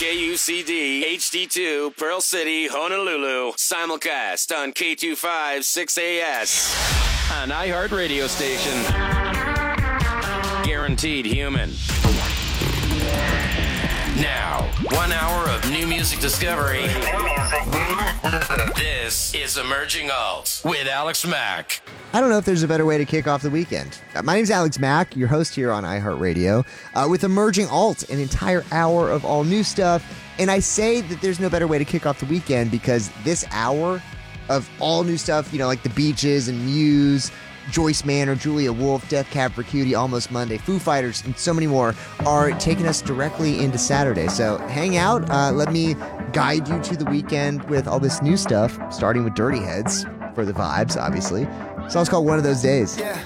KUCD HD2 Pearl City, Honolulu. Simulcast on K25 6AS. An iHeart radio station. Guaranteed human. Now, 1 hour of new music discovery. This is Emerging Alt with Alex Mack. I don't know if there's a better way to kick off the weekend. My name's Alex Mack, your host here on iHeartRadio, with Emerging Alt, an entire hour of all new stuff. And I say that there's no better way to kick off the weekend because this hour of all new stuff, like the Beaches and Muse, Joyce Manor, Julia Wolf, Death Cab for Cutie, Almost Monday, Foo Fighters, and so many more are taking us directly into Saturday. So hang out. Let me guide you to the weekend with all this new stuff, starting with Dirty Heads for the vibes, obviously. Song's called One of Those Days. Yeah.